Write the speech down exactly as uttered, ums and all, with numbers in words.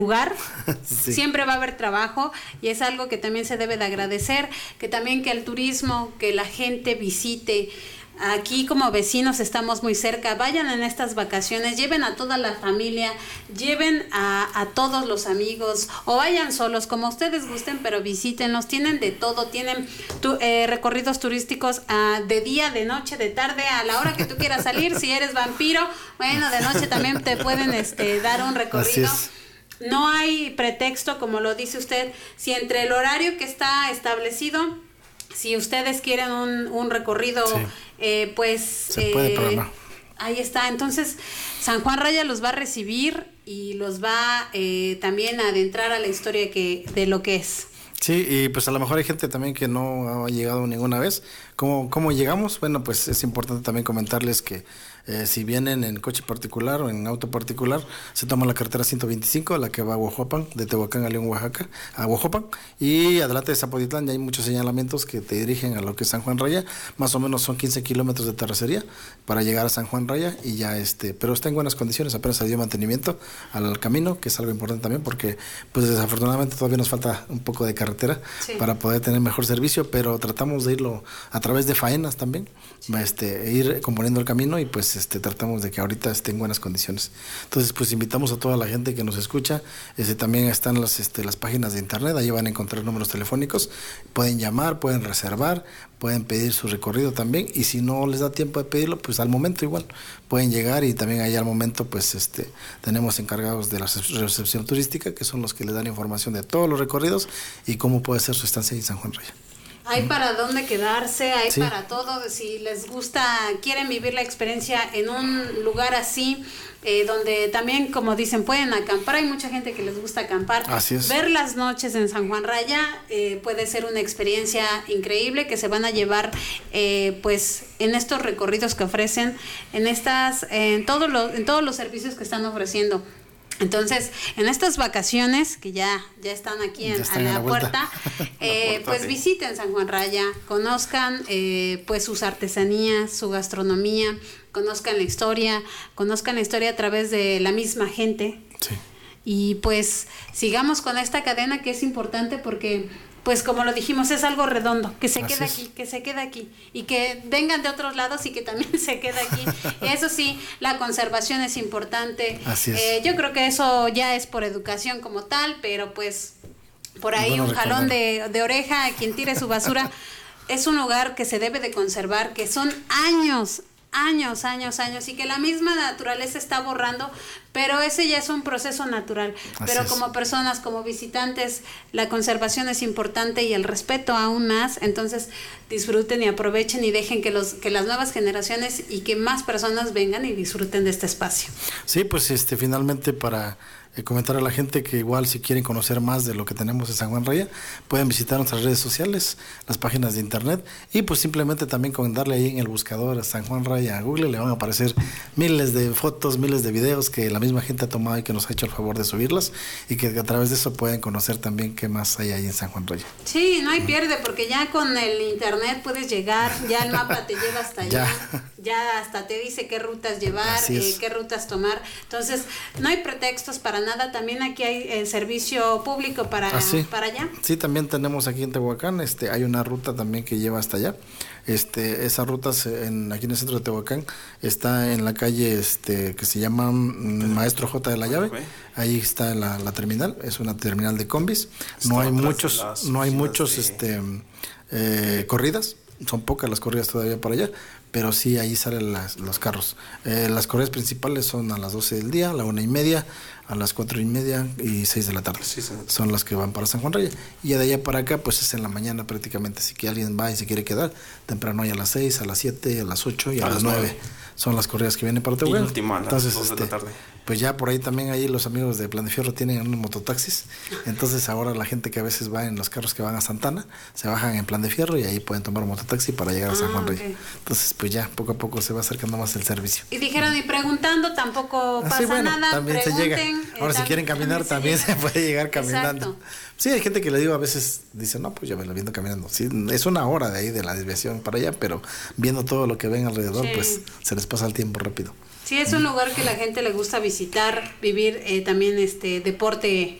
lugar, sí. Siempre va a haber trabajo y es algo que también se debe de agradecer, que también que el turismo, que la gente visite. Aquí como vecinos estamos muy cerca, vayan en estas vacaciones, lleven a toda la familia, lleven a, a todos los amigos o vayan solos, como ustedes gusten, pero visítenlos, tienen de todo, tienen tu, eh, recorridos turísticos uh, de día, de noche, de tarde, a la hora que tú quieras salir. Si eres vampiro, bueno, de noche también te pueden este, dar un recorrido. No hay pretexto, como lo dice usted, si entre el horario que está establecido, si ustedes quieren un, un recorrido, sí. eh, pues... Se eh, puede programar. Ahí está. Entonces, San Juan Raya los va a recibir y los va eh, también a adentrar a la historia que de lo que es. Sí, y pues a lo mejor hay gente también que no ha llegado ninguna vez. ¿Cómo, cómo llegamos? Bueno, pues es importante también comentarles que eh, si vienen en coche particular o en auto particular, se toma la carretera ciento veinticinco, la que va a Huajuapan, de Tehuacán a León, Oaxaca, a Huajuapan, y adelante de Zapotitlán ya hay muchos señalamientos que te dirigen a lo que es San Juan Raya. Más o menos son quince kilómetros de terracería para llegar a San Juan Raya y ya este, pero está en buenas condiciones, apenas se dio mantenimiento al camino, que es algo importante también porque pues desafortunadamente todavía nos falta un poco de carretera, sí, para poder tener mejor servicio, pero tratamos de irlo a través de faenas también, sí, este, ir componiendo el camino y pues este, tratamos de que ahorita esté en buenas condiciones. Entonces pues invitamos a toda la gente que nos escucha, este, también están las, este, las páginas de internet, ahí van a encontrar números telefónicos, pueden llamar, pueden reservar, pueden pedir su recorrido también, y si no les da tiempo de pedirlo, pues al momento igual pueden llegar, y también ahí al momento pues este tenemos encargados de la recepción turística, que son los que les dan información de todos los recorridos y cómo puede ser su estancia en San Juan Raya. Hay para dónde quedarse, hay, sí, para todo. Si les gusta, quieren vivir la experiencia en un lugar así, eh, donde también, como dicen, pueden acampar. Hay mucha gente que les gusta acampar. Así es. Ver las noches en San Juan Raya eh, puede ser una experiencia increíble que se van a llevar, eh, pues, en estos recorridos que ofrecen, en estas, en todos los, en todos los servicios que están ofreciendo. Entonces, en estas vacaciones, que ya, ya están aquí en, están a la, la puerta, eh, la puerta, pues sí, visiten San Juan Raya, conozcan eh, pues sus artesanías, su gastronomía, conozcan la historia, conozcan la historia a través de la misma gente. Sí. Y pues sigamos con esta cadena que es importante porque, pues como lo dijimos, es algo redondo, que se quede aquí, que se quede aquí, y que vengan de otros lados y que también se quede aquí. Eso sí, la conservación es importante. Así es. Eh, yo creo que eso ya es por educación como tal, pero pues por ahí bueno, un recordar. jalón de, de oreja a quien tire su basura. Es un lugar que se debe de conservar, que son años, años, años, años, y que la misma naturaleza está borrando, pero ese ya es un proceso natural. Así pero es. Como personas, como visitantes, la conservación es importante y el respeto aún más. Entonces disfruten y aprovechen y dejen que los que las nuevas generaciones y que más personas vengan y disfruten de este espacio. Sí, pues este finalmente para Eh, comentar a la gente que igual si quieren conocer más de lo que tenemos en San Juan Raya, pueden visitar nuestras redes sociales, las páginas de internet, y pues simplemente también con darle ahí en el buscador a San Juan Raya a Google, le van a aparecer miles de fotos, miles de videos que la misma gente ha tomado y que nos ha hecho el favor de subirlas, y que a través de eso pueden conocer también qué más hay ahí en San Juan Raya. Sí, no hay pierde, porque ya con el internet puedes llegar, ya el mapa te lleva hasta allá, ya, ya hasta te dice qué rutas llevar, eh, qué rutas tomar. Entonces no hay pretextos para nada. También aquí hay el servicio público para, ah, sí. para allá. Sí, también tenemos aquí en Tehuacán, este, hay una ruta también que lleva hasta allá. Este, esa ruta en, aquí en el centro de Tehuacán está en la calle este, que se llama Maestro J de la Llave. Okay. Ahí está la, la terminal, es una terminal de combis. No hay muchos, no hay muchos de... este, eh, corridas. Son pocas las corridas todavía para allá, pero sí ahí salen las, los carros. Eh, las corridas principales son a las doce del día, a la una y media, a las cuatro y media y seis de la tarde. Sí, sí. Son las que van para San Juan Raya. Y de allá para acá, pues es en la mañana prácticamente. Si que alguien va y se quiere quedar, temprano hay a las seis, a las siete, a las ocho y a, a las nueve. Son las corridas que vienen para Tehuacán. Entonces, este, de la tarde. Pues ya por ahí también ahí los amigos de Plan de Fierro tienen unos mototaxis. Entonces ahora la gente que a veces va en los carros que van a Santana, se bajan en Plan de Fierro y ahí pueden tomar un mototaxi para llegar a San Juan ah, Raya. Okay. Entonces pues ya poco a poco se va acercando más el servicio. Y dijeron, y preguntando tampoco pasa ah, sí, bueno, nada, también pregunten, se llega. Ahora eh, si quieren caminar también, también se, se puede llegar caminando. Exacto. Sí, hay gente que le digo a veces, dice, no, pues ya me lo viendo caminando. Sí, es una hora de ahí de la desviación para allá, pero viendo todo lo que ven alrededor, sí, pues se les pasa el tiempo rápido. Sí, es un lugar que la gente le gusta visitar, vivir eh, también este deporte